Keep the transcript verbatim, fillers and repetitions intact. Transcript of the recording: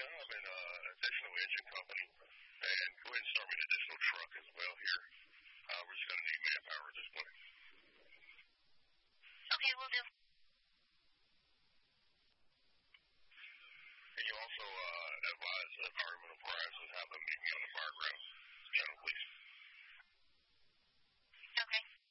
now I'm in uh, additional engine company, and go ahead and start me an additional truck as well here. Uh, we're just going to need manpower at this point. Okay, we'll do. Can you also uh, advise that Argument Horizon have them meet me on the fire ground channel, please?